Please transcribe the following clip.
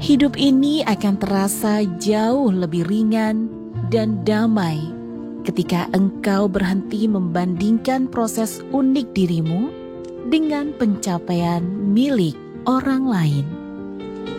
Hidup ini akan terasa jauh lebih ringan dan damai ketika engkau berhenti membandingkan proses unik dirimu dengan pencapaian milik orang lain.